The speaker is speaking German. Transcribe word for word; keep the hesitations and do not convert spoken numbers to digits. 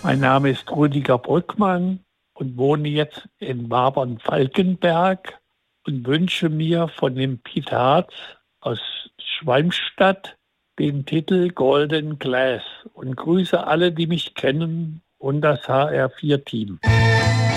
Mein Name ist Rüdiger Brückmann und wohne jetzt in Wabern-Falkenberg und wünsche mir von dem Peter Hartz aus Schwalmstadt den Titel Golden Glass und grüße alle, die mich kennen und das H R vier Team.